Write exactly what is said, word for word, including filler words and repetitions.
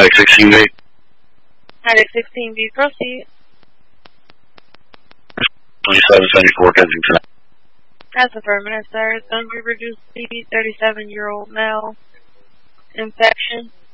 Medic sixteen B. Medic sixteen B, proceed. twenty-seven seventy-four Kensington. That's affirmative, sir. It's going to be reduced to thirty-seven-year-old male. Infection.